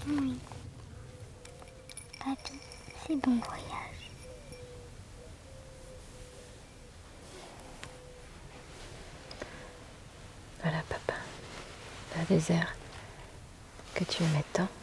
Oui. Papy, c'est bon voyage. Voilà, papa, le désert que tu aimais tant.